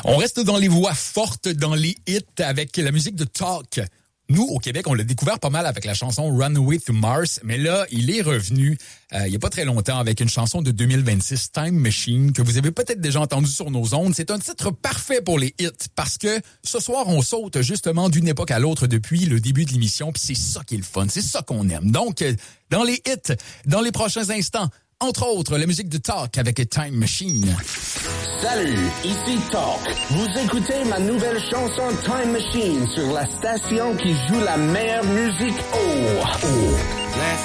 On reste dans les voix fortes, dans les hits, avec la musique de Talk. Nous, au Québec, on l'a découvert pas mal avec la chanson Runaway to Mars, mais là, il est revenu il y a pas très longtemps avec une chanson de 2026, Time Machine, que vous avez peut-être déjà entendu sur nos ondes. C'est un titre parfait pour les hits, parce que ce soir, on saute justement d'une époque à l'autre depuis le début de l'émission, puis c'est ça qui est le fun, c'est ça qu'on aime. Donc, dans les hits, dans les prochains instants, entre autres, la musique de Talk avec Time Machine. Salut, ici Talk. Vous écoutez ma nouvelle chanson Time Machine sur la station qui joue la meilleure musique. Oh.